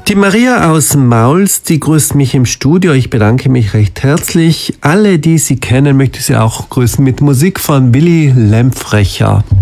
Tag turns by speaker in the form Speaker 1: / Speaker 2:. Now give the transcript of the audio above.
Speaker 1: Die Maria aus Mauls, die grüßt mich im Studio. Ich bedanke mich recht herzlich. Alle, die sie kennen, möchte ich sie auch grüßen mit Musik von Willy Lempfrecher.